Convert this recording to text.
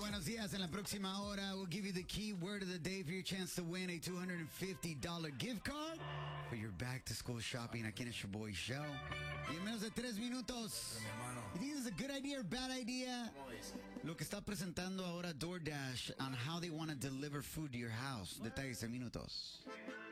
buenos días. En la próxima hora, we'll give you the key word of the day for your chance to win a $250 gift card for your back-to-school shopping aquí en el Shoboy Show. Y en menos de 3 minutos, you think this is a good idea or bad idea? Lo que está presentando ahora DoorDash on how they want to deliver food to your house. Detalles en minutos.